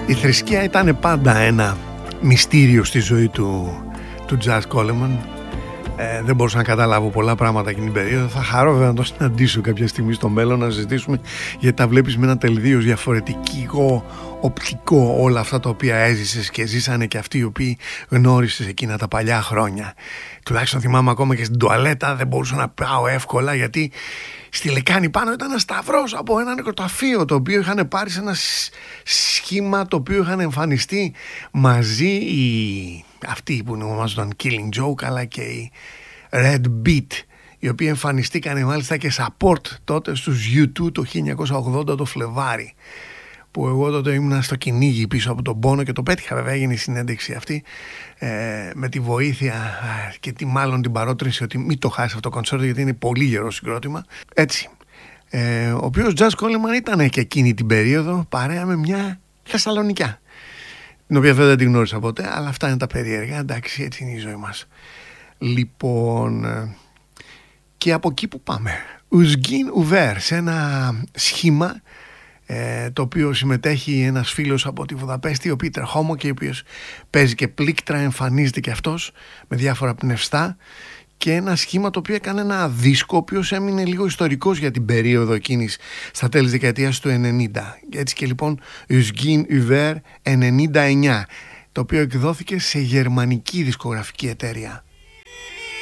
Η θρησκεία ήταν πάντα ένα μυστήριο στη ζωή του Jazz Coleman. Δεν μπορούσα να καταλάβω πολλά πράγματα εκείνη την περίοδο. Θα χαρώ βέβαια να το συναντήσω κάποια στιγμή στο μέλλον, να συζητήσουμε, γιατί τα βλέπεις με ένα τελείως διαφορετικό οπτικό όλα αυτά τα οποία έζησες και ζήσανε και αυτοί οι οποίοι γνώρισες εκείνα τα παλιά χρόνια. Τουλάχιστον θυμάμαι ακόμα και στην τουαλέτα δεν μπορούσα να πάω εύκολα, γιατί στη λεκάνη πάνω ήταν ένα σταυρός από ένα νεκροταφείο, το οποίο είχαν πάρει σε ένα σχήμα το οποίο είχαν εμφανιστεί μαζί αυτοί που ονομάζονταν Killing Joke, αλλά και η Red Beat, οι οποίοι εμφανιστήκαν μάλιστα και support τότε στους U2 το 1980 το Φλεβάρι, που εγώ τότε ήμουνα στο κυνήγι πίσω από τον πόνο και το πέτυχα. Βέβαια έγινε η συνέντευξη αυτή με τη βοήθεια και μάλλον την παρότρινση ότι μην το χάσει αυτό το κονσέρτο, γιατί είναι πολύ γερό συγκρότημα. Έτσι, ο οποίος Jazz Coleman ήταν και εκείνη την περίοδο παρέα με μια Θεσσαλονικιά, την οποία βέβαια δεν την γνώρισα ποτέ, αλλά αυτά είναι τα περίεργα. Εντάξει, έτσι είναι η ζωή μας. Λοιπόν, και από εκεί που πάμε, Ουσγκίν Ουβέρ, σε ένα σχήμα το οποίο συμμετέχει ένας φίλος από τη Βουδαπέστη, ο Πίτερ Χόμο, και ο οποίος παίζει και πλήκτρα, εμφανίζεται και αυτός με διάφορα πνευστά, και ένα σχήμα το οποίο έκανε ένα δίσκο ο οποίος έμεινε λίγο ιστορικός για την περίοδο εκείνης στα τέλη της δεκαετίας του 90. Έτσι και λοιπόν Ουσγκίν Ουβέρ 99, το οποίο εκδόθηκε σε γερμανική δισκογραφική εταιρεία.